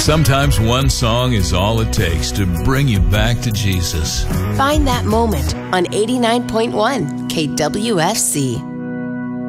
Sometimes one song is all it takes to bring you back to Jesus. Find that moment on 89.1 KWSC.